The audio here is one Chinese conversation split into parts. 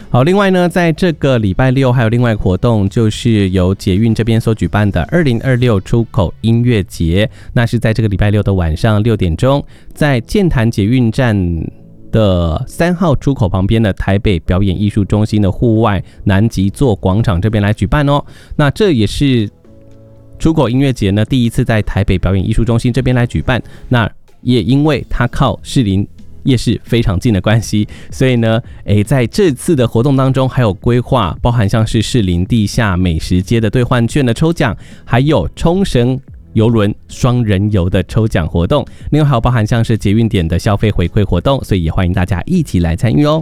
好，另外呢，在这个礼拜六还有另外一个活动，就是由捷运这边所举办的2026出口音乐节。那是在这个礼拜六的晚上6点钟，在健潭捷运站的3号出口旁边的台北表演艺术中心的户外南极座广场这边来举办哦。那这也是出口音乐节呢第一次在台北表演艺术中心这边来举办。那也因为它靠士林夜市非常近的关系，所以呢，在这次的活动当中还有规划，包含像是士林地下美食街的兑换券的抽奖，还有冲绳邮轮双人游的抽奖活动，另外还有包含像是捷运点的消费回馈活动，所以也欢迎大家一起来参与哦。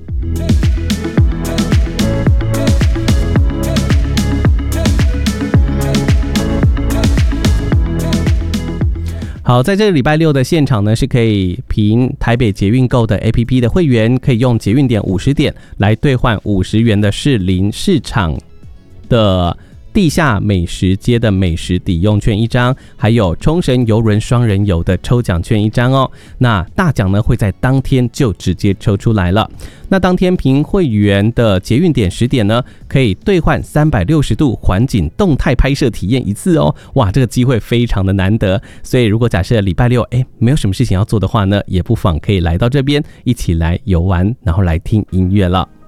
好，在这个礼拜六的现场呢，是可以凭台北捷运购的 APP 的会员，可以用捷运点50点来兑换50元的士林市场的地下美食街的美食抵用券1张，还有冲绳邮轮双人游的抽奖券1张哦。那大奖呢会在当天就直接抽出来了。那当天凭会员的捷运点10点呢，可以兑换360度环景动态拍摄体验1次哦。哇，这个机会非常的难得，所以如果假设礼拜六没有什么事情要做的话呢，也不妨可以来到这边一起来游玩，然后来听音乐了。